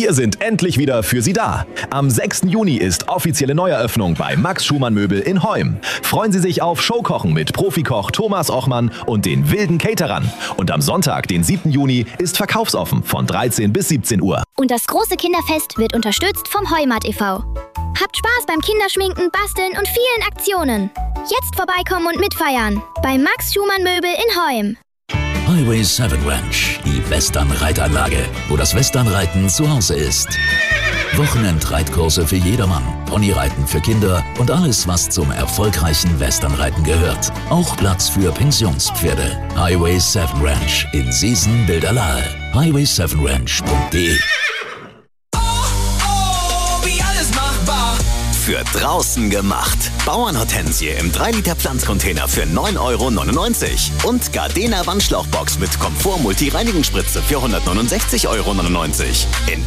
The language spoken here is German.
Wir sind endlich wieder für Sie da. Am 6. Juni ist offizielle Neueröffnung bei Max Schumann Möbel in Heum. Freuen Sie sich auf Showkochen mit Profikoch Thomas Ochmann und den wilden Caterern. Und am Sonntag, den 7. Juni, ist verkaufsoffen von 13 bis 17 Uhr. Und das große Kinderfest wird unterstützt vom Heumat e.V. Habt Spaß beim Kinderschminken, Basteln und vielen Aktionen. Jetzt vorbeikommen und mitfeiern bei Max Schumann Möbel in Heum. Highway 7 Ranch, die Western-Reitanlage, wo das Westernreiten zu Hause ist. Wochenendreitkurse für jedermann, Ponyreiten für Kinder und alles, was zum erfolgreichen Westernreiten gehört. Auch Platz für Pensionspferde. Highway 7 Ranch in Seesen-Bilderlahe. highway7ranch.de. Für draußen gemacht. Bauernhortensie im 3-Liter Pflanzcontainer für 9,99 € und Gardena Wandschlauchbox mit Komfort Multi-Reinigungsspritze für 169,99 € in